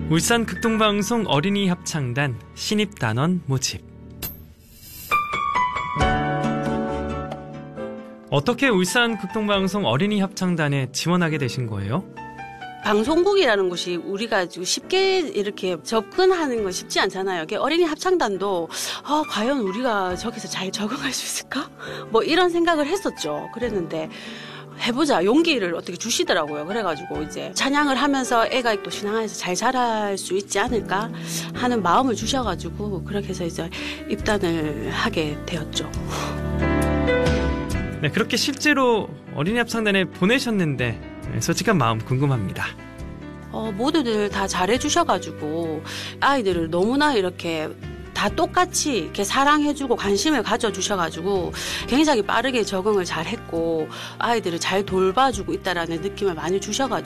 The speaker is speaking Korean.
울산 극동방송 어린이 합창단 신입단원 모집. 어떻게 울산 극동방송 어린이 합창단에 지원하게 되신 거예요? 방송국이라는 곳이 우리가 쉽게 이렇게 접근하는 건 쉽지 않잖아요. 어린이 합창단도 과연 우리가 저기서 잘 적응할 수 있을까? 뭐 이런 생각을 했었죠. 그랬는데 해보자 용기를 어떻게 주시더라고요. 그래가지고 이제 찬양을 하면서 애가 또 신앙 안에서 잘 자랄 수 있지 않을까 하는 마음을 주셔가지고 그렇게 해서 이제 입단을 하게 되었죠. 네, 그렇게 실제로 어린이 합창단에 보내셨는데 솔직한 마음 궁금합니다. 모두들 다 잘해주셔가지고 아이들을 너무나 이렇게 다 똑같이 이렇게 사랑해주고 관심을 가져주셔가지고 굉장히 빠르게 적응을 잘했고 아이들을 잘 돌봐주고 있다라는 느낌을 많이 주셔가지고